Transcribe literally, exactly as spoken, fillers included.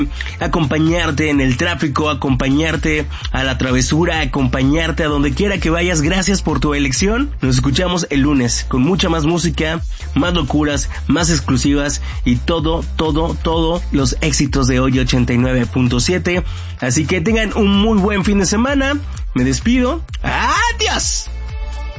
acompañarte en el tráfico, acompañarte a la travesura, acompañarte a donde quiera que vayas. Gracias por tu elección. Nos escuchamos el lunes con mucha más música, más locuras, más exclusivas y todo, todo, todo los éxitos de hoy ochenta y nueve punto siete. Así que tengan un muy buen fin de semana. Me despido. ¡Adiós!